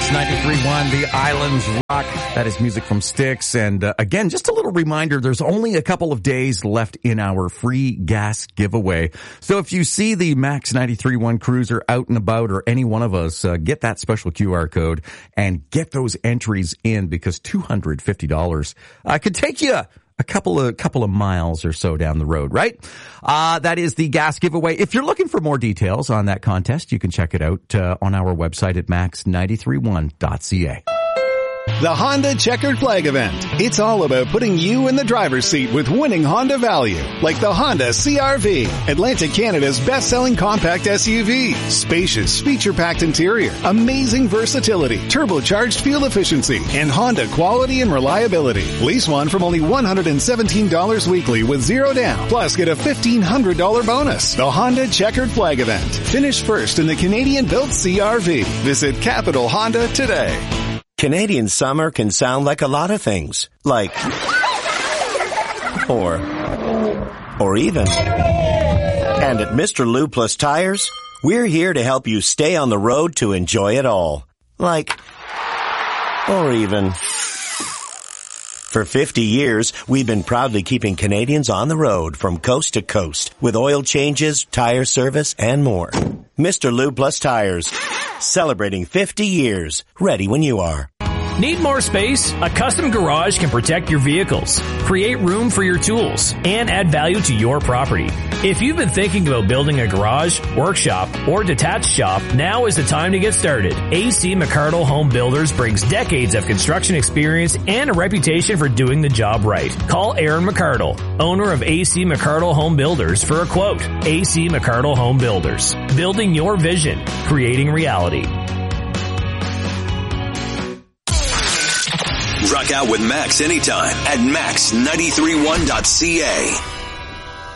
93.1, The Islands Rock. That is music from Styx. And again, just a little reminder, there's only a couple of days left in our free gas giveaway. So if you see the Max 93.1 Cruiser out and about, or any one of us, get that special QR code and get those entries in, because $250 could take you a couple of miles or so down the road, right? That is the gas giveaway. If you're looking for more details on that contest, you can check it out on our website at max931.ca. The Honda Checkered Flag Event. It's all about putting you in the driver's seat with winning Honda value, like the Honda CR-V, Atlantic Canada's best-selling compact SUV. Spacious, feature-packed interior, amazing versatility, turbocharged fuel efficiency, and Honda quality and reliability. Lease one from only $117 weekly with zero down. Plus, get a $1,500 bonus. The Honda Checkered Flag Event. Finish first in the Canadian-built CR-V. Visit Capital Honda today. Canadian summer can sound like a lot of things, like, or even. And at Mr. Lube Plus Tires, we're here to help you stay on the road to enjoy it all, like, or even. For 50 years, we've been proudly keeping Canadians on the road from coast to coast with oil changes, tire service, and more. Mr. Lube Plus Tires, celebrating 50 years, ready when you are. Need more space? A custom garage can protect your vehicles, create room for your tools, and add value to your property. If you've been thinking about building a garage, workshop, or detached shop, now is the time to get started. AC McArdle Home Builders brings decades of construction experience and a reputation for doing the job right. Call Aaron McArdle, owner of AC McArdle Home Builders, for a quote. AC McArdle Home Builders. Building your vision. Creating reality. Rock out with Max anytime at max931.ca.